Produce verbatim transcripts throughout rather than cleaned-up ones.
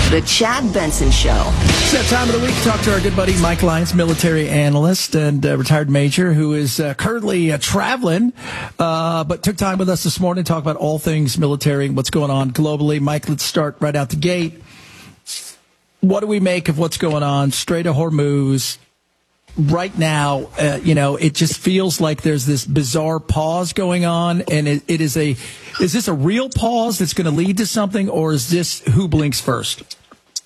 The Chad Benson Show. It's that time of the week to talk to our good buddy Mike Lyons, military analyst and uh, retired major, who is uh, currently uh, traveling, uh, but took time with us this morning to talk about all things military and what's going on globally. Mike, let's start right out the gate. What do we make of what's going on? Strait of Hormuz. Right now, uh, you know, it just feels like there's this bizarre pause going on, and it, it is a, is this a real pause that's going to lead to something, or is this who blinks first?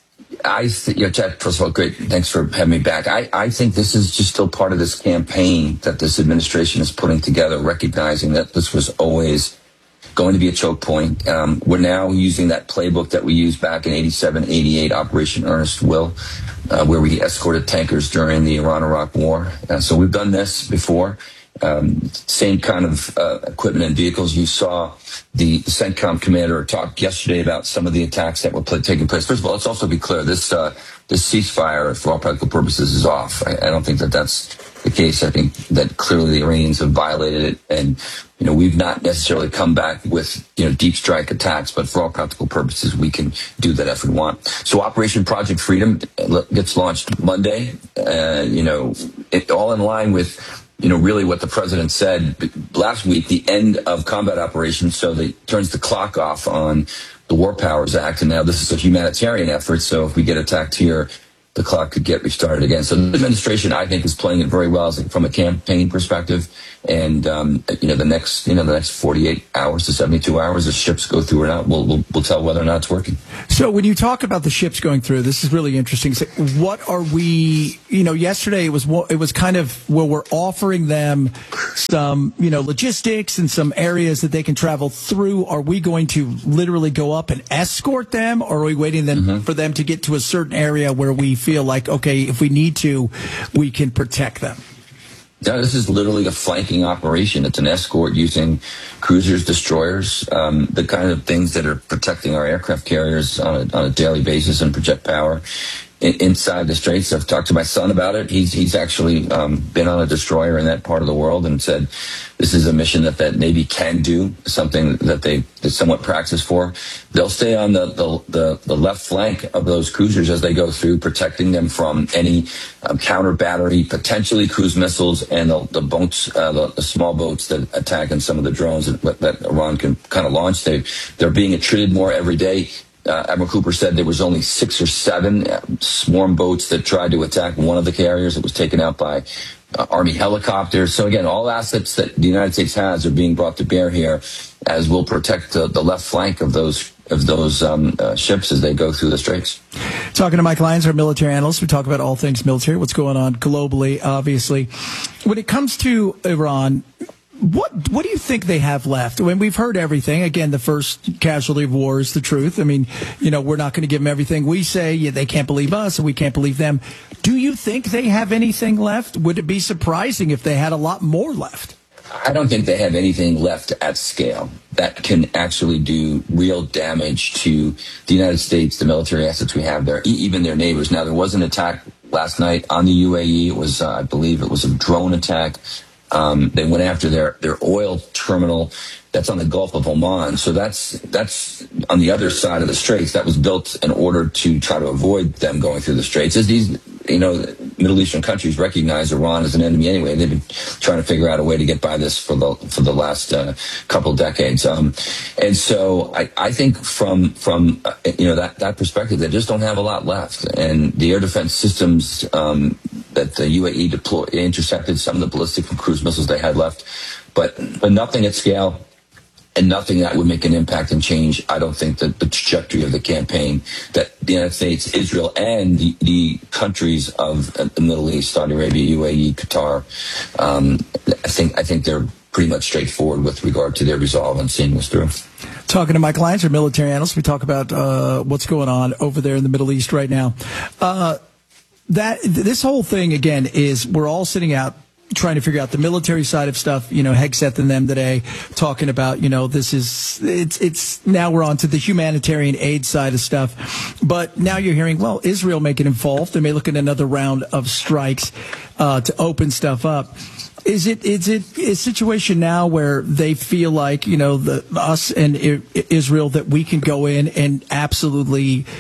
I think, you know, Chad, first of all, great. Thanks for having me back. I, I think this is just still part of this campaign that this administration is putting together, recognizing that this was always going to be a choke point. Um, we're now using that playbook that we used back in eighty-seven, eighty-eight, Operation Earnest Will, uh, where we escorted tankers during the Iran-Iraq War. Uh, so we've done this before. Um, same kind of uh, equipment and vehicles. You saw the CENTCOM commander talk yesterday about some of the attacks that were pl- taking place. First of all, let's also be clear. This uh, this ceasefire, for all practical purposes, is off. I, I don't think that that's the case. I think that clearly the Iranians have violated it. And, you know, we've not necessarily come back with, you know, deep strike attacks, but for all practical purposes, we can do that if we want. So Operation Project Freedom gets launched Monday, uh, you know, it, all in line with, you know, really what the president said last week, the end of combat operations. So that turns the clock off on the War Powers Act. And now this is a humanitarian effort. So if we get attacked here, the clock could get restarted again. So the administration, I think, is playing it very well from a campaign perspective. And, um, you know, the next, you know, the next forty-eight hours to seventy-two hours, if ships go through or not, we'll, we'll, we'll tell whether or not it's working. So when you talk about the ships going through, this is really interesting. So what are we, you know, yesterday it was, it was kind of where we're offering them some, you know, logistics and some areas that they can travel through. Are we going to literally go up and escort them, or are we waiting then mm-hmm. for them to get to a certain area where we feel like, okay, if we need to, we can protect them? No, this is literally a flanking operation. It's an escort using cruisers, destroyers, um, the kind of things that are protecting our aircraft carriers on a, on a daily basis and project power in, inside the straits. I've talked to my son about it. He's he's actually um, been on a destroyer in that part of the world and said this is a mission that, that Navy can do, something that they they somewhat practice for. They'll stay on the, the, the, the left flank of those cruisers as they go through, protecting them from any um, counter battery, potentially cruise missiles, and the, the boats, uh, the, the small boats that attack and some of the drones that, that Iran can kind of launch. They, they're being treated more every day. Uh, Admiral Cooper said there was only six or seven swarm boats that tried to attack one of the carriers. It was taken out by uh, Army helicopters. So again, all assets that the United States has are being brought to bear here, as will protect uh, the left flank of those of those um, uh, ships as they go through the straits. Talking to Mike Lyons, our military analyst. We talk about all things military, what's going on globally, obviously. When it comes to Iran, What what do you think they have left? I mean, we've heard everything. Again, the first casualty of war is the truth. I mean, you know, we're not going to give them everything we say. Yeah, they can't believe us, and we can't believe them. Do you think they have anything left? Would it be surprising if they had a lot more left? I don't think they have anything left at scale that can actually do real damage to the United States, the military assets we have there, e- even their neighbors. Now, there was an attack last night on the U A E. It was, uh, I believe it was a drone attack. Um, they went after their, their oil terminal that's on the Gulf of Oman. So that's that's on the other side of the straits. That was built in order to try to avoid them going through the straits. As these, you know, Middle Eastern countries recognize Iran as an enemy anyway. They've been trying to figure out a way to get by this for the for the last uh, couple decades. Um, and so I, I think from from uh, you know that that perspective, they just don't have a lot left. And the air defense systems um, that the U A E deployed intercepted some of the ballistic and cruise missiles they had left, but but nothing at scale. And nothing that would make an impact and change, I don't think, that the trajectory of the campaign that the United States, Israel, and the, the countries of the Middle East, Saudi Arabia, U A E, Qatar, um, I think I think they're pretty much straightforward with regard to their resolve on seeing this through. Talking to Mike Lyons, our military analyst, we talk about uh, what's going on over there in the Middle East right now. Uh, that this whole thing, again, is we're all sitting out trying to figure out the military side of stuff, you know, Hegseth and them today talking about, you know, this is, it's, it's, now we're on to the humanitarian aid side of stuff. But now you're hearing, well, Israel may get involved. They may look at another round of strikes, uh, to open stuff up. Is it, is it a situation now where they feel like, you know, the, us and I- Israel, that we can go in and absolutely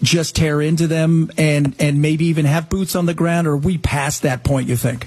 just tear into them and, and maybe even have boots on the ground? Or are we past that point, you think?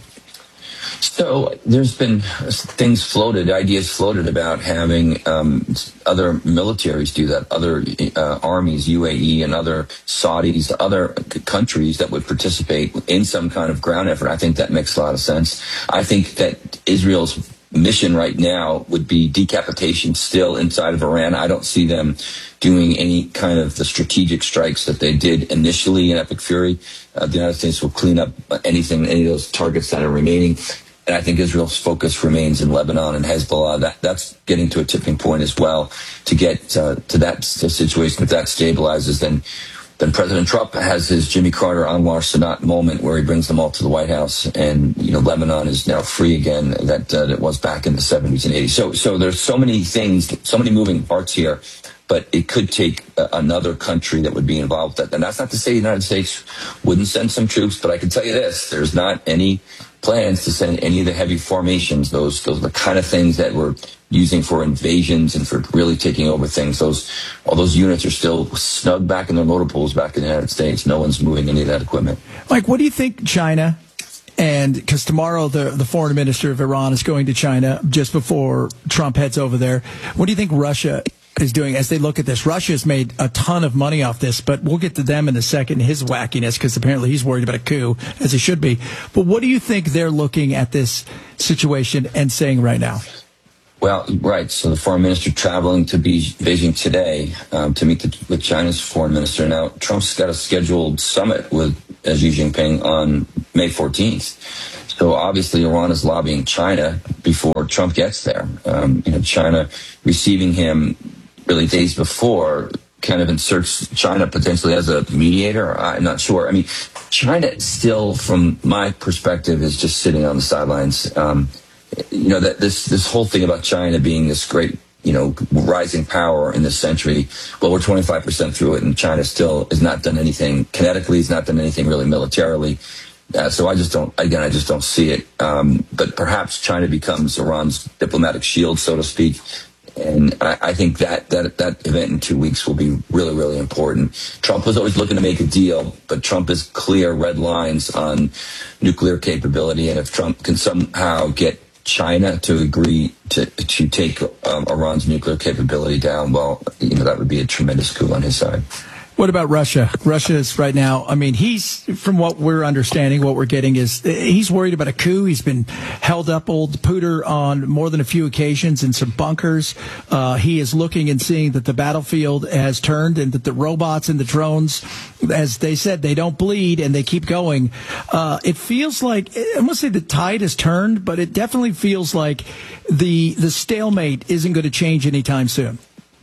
So there's been things floated, ideas floated about having um, other militaries do that, other uh, armies, U A E and other Saudis, other c- countries that would participate in some kind of ground effort. I think that makes a lot of sense. I think that Israel's mission right now would be decapitation still inside of Iran. I don't see them doing any kind of the strategic strikes that they did initially in Epic Fury. Uh, the United States will clean up anything, any of those targets that are remaining. And I think Israel's focus remains in Lebanon and Hezbollah. That, that's getting to a tipping point as well. To get uh, to that situation, if that stabilizes, then then President Trump has his Jimmy Carter Anwar Sadat moment where he brings them all to the White House, and you know Lebanon is now free again. That uh, that was back in the seventies and eighties. So so there's so many things, so many moving parts here. But it could take uh, another country that would be involved. And that's not to say the United States wouldn't send some troops, but I can tell you this: there's not any plans to send any of the heavy formations. Those those are the kind of things that we're using for invasions and for really taking over things. Those all those units are still snug back in their motor pools back in the United States. No one's moving any of that equipment. Mike, what do you think China, and because tomorrow the, the foreign minister of Iran is going to China just before Trump heads over there, what do you think Russia is doing as they look at this? Russia has made a ton of money off this, but we'll get to them in a second, his wackiness, because apparently he's worried about a coup, as he should be. But what do you think they're looking at this situation and saying right now? Well, right. So the foreign minister traveling to Beijing today um, to meet the, with China's foreign minister. Now, Trump's got a scheduled summit with uh, Xi Jinping on May fourteenth. So obviously Iran is lobbying China before Trump gets there. Um, you know, China receiving him really days before kind of inserts China potentially as a mediator. I'm not sure. I mean, China still, from my perspective, is just sitting on the sidelines. Um, you know, that this, this whole thing about China being this great, you know, rising power in this century. Well, we're twenty-five percent through it, and China still has not done anything kinetically, has not done anything really militarily. Uh, so I just don't, again, I just don't see it. Um, but perhaps China becomes Iran's diplomatic shield, so to speak. And I, I think that, that that event in two weeks will be really, really important. Trump was always looking to make a deal, but Trump has clear red lines on nuclear capability. And if Trump can somehow get China to agree to to take um, Iran's nuclear capability down, well, you know, that would be a tremendous coup on his side. What about Russia? Russia is right now, I mean, he's, from what we're understanding, what we're getting is he's worried about a coup. He's been held up, old Putin, on more than a few occasions in some bunkers. Uh, he is looking and seeing that the battlefield has turned and that the robots and the drones, as they said, they don't bleed and they keep going. Uh, it feels like, I won't say the tide has turned, but it definitely feels like the the stalemate isn't going to change anytime soon.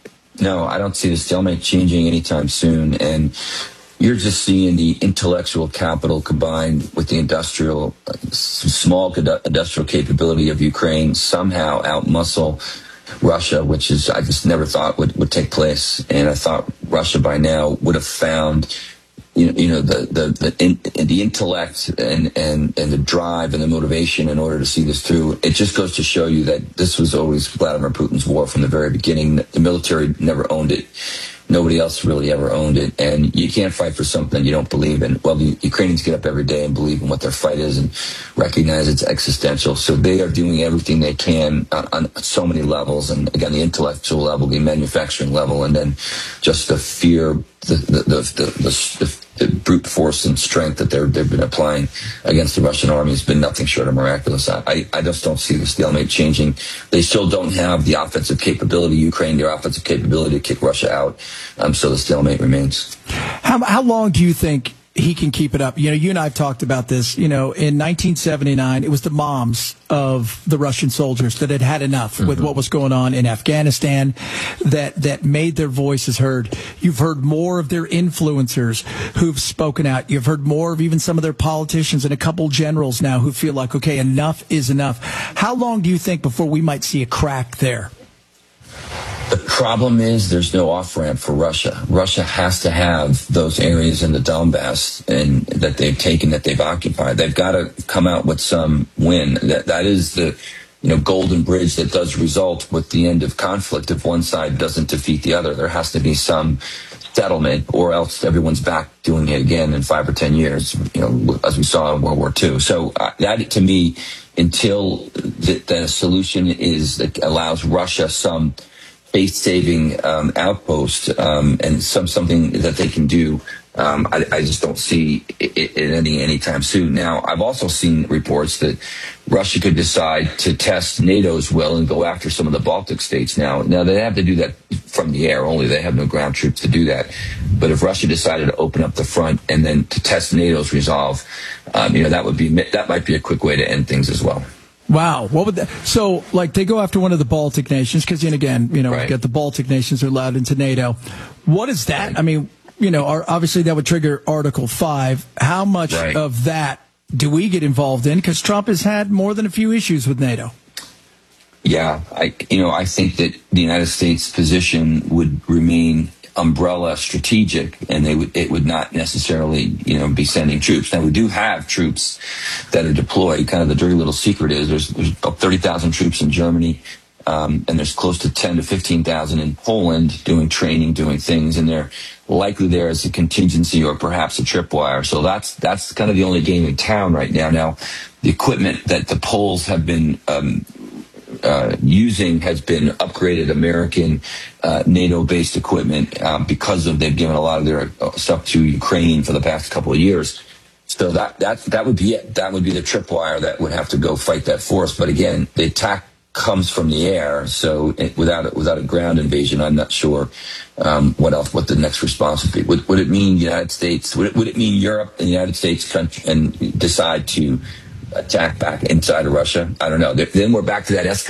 No, I don't see the stalemate changing anytime soon. And you're just seeing the intellectual capital combined with the industrial, uh, small industrial capability of Ukraine somehow outmuscle Russia, which is, I just never thought would, would take place. And I thought Russia by now would have found, you know, you know, the, the, the, in, the intellect and, and, and the drive and the motivation in order to see this through. It just goes to show you that this was always Vladimir Putin's war from the very beginning. The military never owned it. Nobody else really ever owned it. And you can't fight for something you don't believe in. Well, the Ukrainians get up every day and believe in what their fight is and recognize it's existential. So they are doing everything they can on, on so many levels. And again, the intellectual level, the manufacturing level, and then just the fear, the, the, the, the, the, the the brute force and strength that they're, they've been applying against the Russian army has been nothing short of miraculous. I, I just don't see the stalemate changing. They still don't have the offensive capability, Ukraine, their offensive capability to kick Russia out. Um, so the stalemate remains. How, how long do you think he can keep it up? You know, you and I have talked about this. You know, in nineteen seventy-nine, it was the moms of the Russian soldiers that had had enough mm-hmm. with what was going on in Afghanistan, that that made their voices heard. You've heard more of their influencers who've spoken out. You've heard more of even some of their politicians and a couple generals now who feel like, okay, enough is enough. How long do you think before we might see a crack there? The problem is there's no off-ramp for Russia. Russia has to have those areas in the Donbass and that they've taken, that they've occupied. They've got to come out with some win. That that is the, you know, golden bridge that does result with the end of conflict if one side doesn't defeat the other. There has to be some settlement, or else everyone's back doing it again in five or ten years, you know, as we saw in World War Two. So uh, that, to me, until the, the solution is that allows Russia some faith-saving um, outpost um, and some something that they can do, um, I, I just don't see it, it ending anytime soon. Now, I've also seen reports that Russia could decide to test NATO's will and go after some of the Baltic states now. Now, they have to do that from the air only. They have no ground troops to do that. But if Russia decided to open up the front and then to test NATO's resolve, um, you know, that would be that might be a quick way to end things as well. Wow. What would that, so, like, they go after one of the Baltic nations, because, again, you know, right. we've got the Baltic nations are allowed into NATO. What is that? Right. I mean, you know, our, obviously that would trigger Article five. How much right. of that do we get involved in? Because Trump has had more than a few issues with NATO. Yeah, I, you know, I think that the United States position would remain umbrella strategic, and they would, it would not necessarily, you know, be sending troops. Now, we do have troops that are deployed. Kind of the dirty little secret is there's, there's about thirty thousand troops in Germany, um, and there's close to ten to fifteen thousand in Poland doing training, doing things, and they're likely there as a contingency or perhaps a tripwire. So that's that's kind of the only game in town right now. Now, the equipment that the Poles have been um, Uh, using has been upgraded American uh, NATO-based equipment um, because of they've given a lot of their uh, stuff to Ukraine for the past couple of years. So that that that would be it. That would be the tripwire that would have to go fight that force. But again, the attack comes from the air, so it, without it, without a ground invasion, I'm not sure um, what else what the next response would be. Would, would it mean the United States? Would it, would it mean Europe and the United States country, and decide to attack back inside of Russia? I don't know. Then we're back to that escalation.